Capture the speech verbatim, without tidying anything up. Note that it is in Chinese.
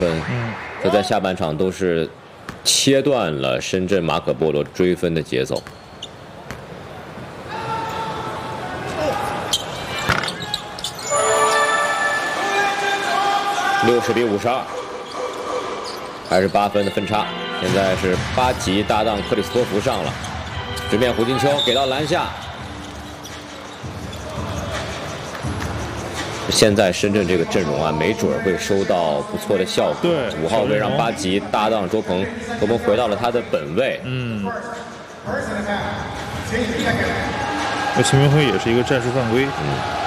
分，这在下半场都是切断了深圳马可波罗追分的节奏。六十比五十二，还是八分的分差。现在是巴吉搭档克里斯托弗上了，直面胡金秋给到篮下。现在深圳这个阵容啊，没准会收到不错的效果。 对， 五号位让巴吉搭档周鹏，周鹏回到了他的本位。 嗯。那秦明辉也是一个战术犯规。 嗯。